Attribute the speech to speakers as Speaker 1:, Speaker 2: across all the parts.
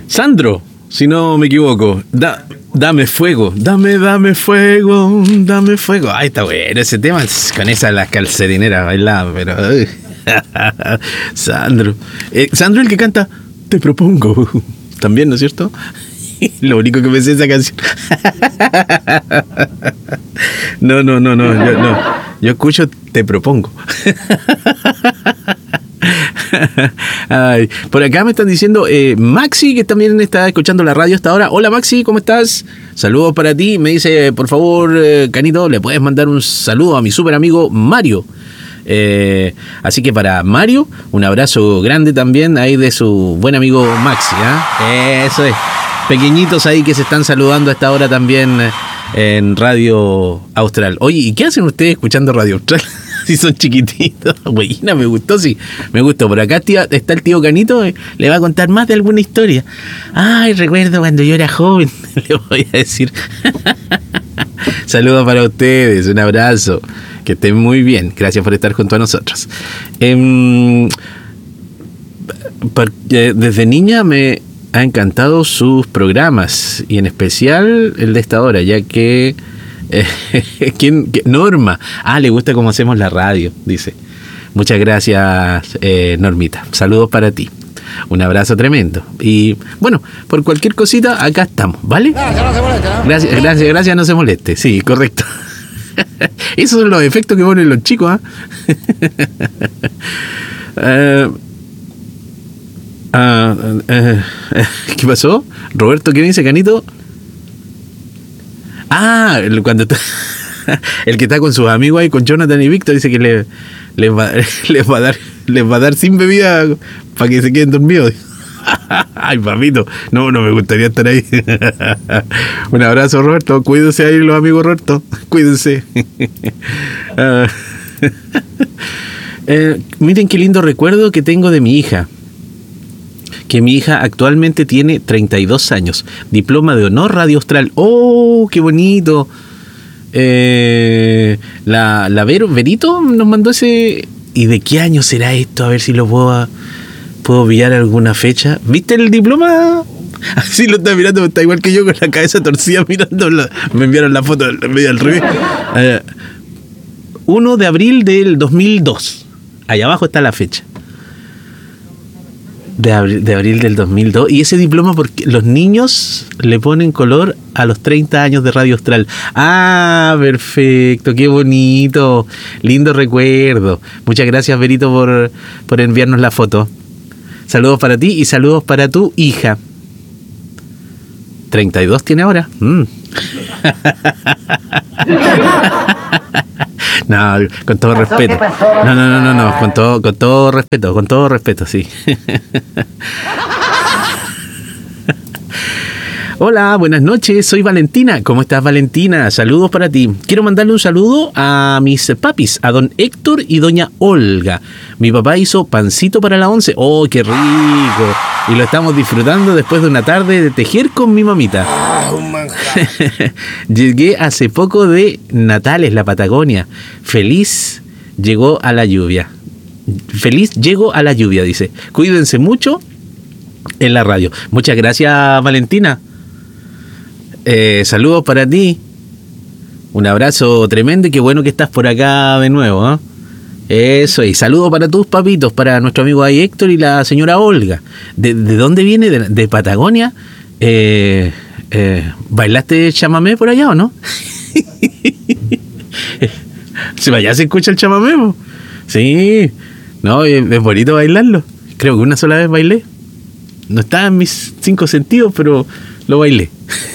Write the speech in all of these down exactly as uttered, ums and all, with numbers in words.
Speaker 1: Sandro, si no me equivoco. Da, dame fuego, dame, dame fuego, dame fuego. Ay, está bueno ese tema, con esas las calcetineras bailaban, pero... Uy. Sandro. Eh, Sandro el que canta Te propongo. También, ¿no es cierto? Lo único que me sé esa canción. No, no, no, no, yo, no. Yo escucho Te propongo. Ay, por acá me están diciendo eh, Maxi, que también está escuchando la radio hasta ahora. Hola Maxi, ¿cómo estás? Saludos para ti. Me dice, por favor, eh, Canito, le puedes mandar un saludo a mi súper amigo Mario. Eh, así que para Mario, un abrazo grande también ahí de su buen amigo Maxi, ¿eh? Eso es. Pequeñitos ahí que se están saludando a esta hora también en Radio Austral. Oye, ¿y qué hacen ustedes escuchando Radio Austral? Si son chiquititos. Buena, me gustó, sí. Me gustó. Por acá tío, está el tío Canito, eh, le va a contar más de alguna historia. Ay, recuerdo cuando yo era joven, le voy a decir. Saludos para ustedes, un abrazo. Que estén muy bien. Gracias por estar junto a nosotros. Eh, desde niña me ha encantado sus programas y en especial el de esta hora, ya que eh, ¿quién, Norma, ah, le gusta cómo hacemos la radio, dice. Muchas gracias, eh, Normita. Saludos para ti. Un abrazo tremendo. Y bueno, por cualquier cosita, acá estamos, ¿vale? Gracias, no se moleste, ¿no? Gracias, gracias, gracias, no se moleste. Sí, correcto. Esos son los efectos que ponen los chicos, ¿eh? uh, uh, uh, ¿Qué pasó? Roberto, ¿qué dice, Canito? Ah, cuando está, el que está con sus amigos ahí, con Jonathan y Víctor, dice que le, les, va, les va a dar les va a dar sin bebida para que se queden dormidos. Ay, papito, no, no me gustaría estar ahí. Un abrazo, Roberto. Cuídense ahí los amigos, Roberto. Cuídense. uh, eh, miren qué lindo recuerdo que tengo de mi hija. Que mi hija actualmente tiene treinta y dos años. Diploma de honor Radio Austral. ¡Oh, qué bonito! Eh, la, la Vero, Verito nos mandó ese... ¿Y de qué año será esto? A ver si lo puedo... ¿Puedo pillar alguna fecha? ¿Viste el diploma? Así lo está mirando, está igual que yo con la cabeza torcida mirando. La, me enviaron la foto medio al revés. Eh, uno de abril del dos mil dos. Allá abajo está la fecha. De abril, de abril del dos mil dos. Y ese diploma porque los niños le ponen color a los treinta años de Radio Austral. Ah, perfecto, qué bonito. Lindo recuerdo. Muchas gracias, Verito, por, por enviarnos la foto. Saludos para ti y saludos para tu hija. treinta y dos tiene ahora. Mm. No, con todo respeto. No, no, no, no, no, con todo, con todo respeto, con todo respeto, sí. Hola, buenas noches, soy Valentina. ¿Cómo estás, Valentina? Saludos para ti. Quiero mandarle un saludo a mis papis, a don Héctor y doña Olga. Mi papá hizo pancito para la once. ¡Oh, qué rico! Y lo estamos disfrutando después de una tarde de tejer con mi mamita.
Speaker 2: Ah, un manjar.
Speaker 1: Llegué hace poco de Natales, la Patagonia. Feliz llegó a la lluvia. Feliz llegó a la lluvia, dice. Cuídense mucho en la radio. Muchas gracias, Valentina. Eh, saludos para ti. Un abrazo tremendo y qué bueno que estás por acá de nuevo, ¿eh? Eso, y saludos para tus papitos, para nuestro amigo ahí Héctor y la señora Olga. ¿De, de dónde viene? ¿De, de Patagonia? Eh, eh, ¿Bailaste chamamé por allá o no? Si vaya se escucha el chamamé, ¿no? Sí, no, es, es bonito bailarlo. Creo que una sola vez bailé. No estaba en mis cinco sentidos, pero lo bailé.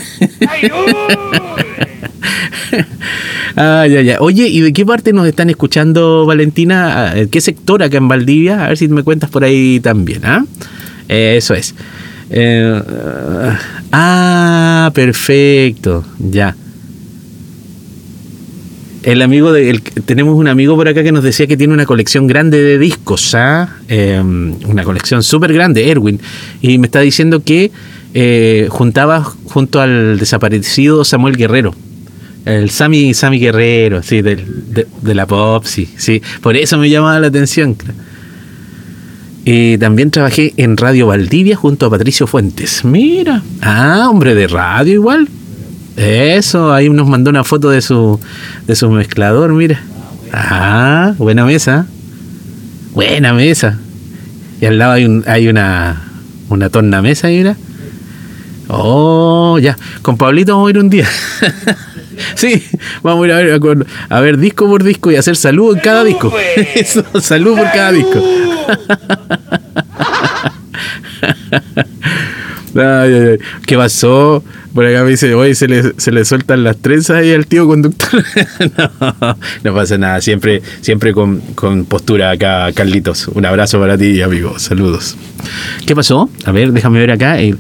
Speaker 1: Ah, ya, ya. Oye, ¿y de qué parte nos están escuchando, Valentina? ¿Qué sector acá en Valdivia? A ver si me cuentas por ahí también, ¿ah? ¿eh? Eso es. Eh, ah, perfecto. Ya. El amigo de, el, tenemos un amigo por acá que nos decía que tiene una colección grande de discos, ¿ah? Eh, una colección súper grande, Erwin. Y me está diciendo que eh, juntaba junto al desaparecido Samuel Guerrero. El Sammy, Sammy Guerrero, sí, de, de, de la pop, sí, sí. Por eso me llamaba la atención. Y también trabajé en Radio Valdivia junto a Patricio Fuentes. Mira. Ah, hombre de radio igual. Eso, ahí nos mandó una foto de su de su mezclador, mira. Ah, buena mesa. Buena mesa. Y al lado hay un hay una una tornamesa, mira. Oh, ya. Con Pablito vamos a ir un día. Sí, vamos a ir a ver, a ver disco por disco y hacer salud en cada disco. Eso, salud por cada disco. Ay, ay, ay. ¿Qué pasó? Por acá me dice, oye, se le, se le sueltan las trenzas ahí al tío conductor. No, no pasa nada, siempre, siempre con, con postura acá, Carlitos. Un abrazo para ti, amigo. Saludos. ¿Qué pasó? A ver, déjame ver acá. Eh.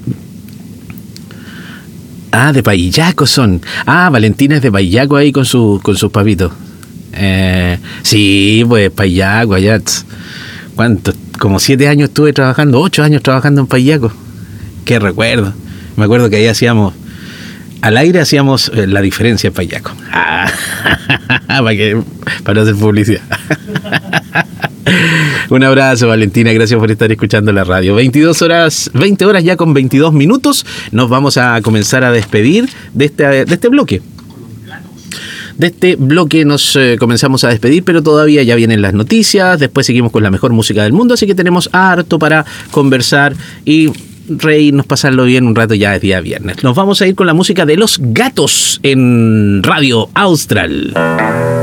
Speaker 1: Ah, de Paillaco son. Ah, Valentina es de Paillaco ahí con, su, con sus papitos. Eh, sí, pues Paillaco, allá. ¿Cuánto? Como siete años estuve trabajando, ocho años trabajando en Paillaco. Qué recuerdo. Me acuerdo que ahí hacíamos, al aire hacíamos eh, La Diferencia en Paillaco. Ah, para, que, para no hacer publicidad. Un abrazo, Valentina, gracias por estar escuchando la radio. veintidós horas, veinte horas ya con veintidós minutos. Nos vamos a comenzar a despedir de este, de este bloque. De este bloque nos eh, comenzamos a despedir, pero todavía ya vienen las noticias. Después seguimos con la mejor música del mundo, así que tenemos harto para conversar y reírnos, pasarlo bien un rato. Ya es día viernes. Nos vamos a ir con la música de Los Gatos en Radio Austral.